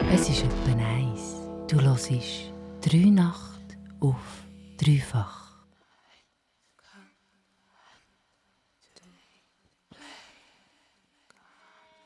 Es ist etwa 1. Du hörst 3 Nacht auf dreifach.